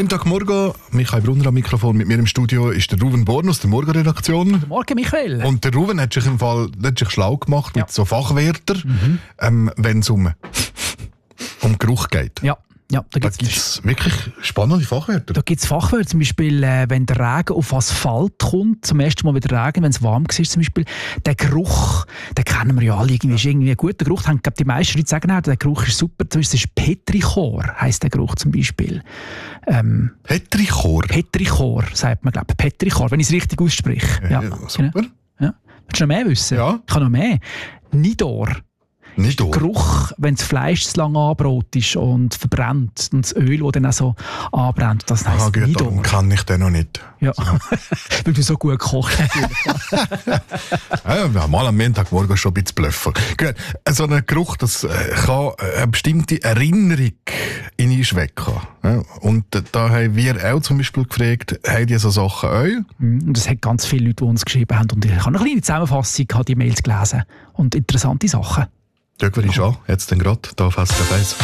Montagmorgen, Michael Brunner am Mikrofon. Mit mir im Studio ist der Ruven Born aus der Morgenredaktion. Guten Morgen, Michael. Und der Ruven hat sich im Fall schlau gemacht mit so Fachwörtern, wenn es um Geruch geht. Ja, da Da gibt gibt es wirklich spannende Fachwörter. Da gibt's Fachwörter, zum Beispiel, wenn der Regen auf Asphalt kommt, zum ersten Mal wieder Regen, wenn es warm war, zum Beispiel, der Geruch, den kennen wir ja alle, ist irgendwie ein guter Geruch. Ich glaube, die meisten Leute sagen auch, der Geruch ist super. Zum Beispiel, das ist Petrichor, heisst der Geruch zum Beispiel. Petrichor? Petrichor, sagt man, glaube ich. Petrichor, wenn ich es richtig ausspreche. Ja, super. Genau. Ja. Willst du noch mehr wissen? Ja. Ich kann noch mehr. Nidor. Nicht Der Geruch, wenn das Fleisch zu lange angebraten ist und verbrennt und das Öl, das dann auch so anbrennt, das heisst gut, Nidor. darum kann ich den noch nicht. Ja, weil du so gut kochst. Ja, mal am Montagmorgen schon ein bisschen bluffen. Gut, so ein Geruch, das kann eine bestimmte Erinnerung in uns wecken. Ja, und da haben wir auch zum Beispiel gefragt, haben die so Sachen auch? Und es hat ganz viele Leute, die uns geschrieben haben. Und ich habe eine kleine Zusammenfassung, habe die Mails gelesen. Und interessante Sachen. Schauen wir uns an, jetzt dann gerade, hier auf SRF 1.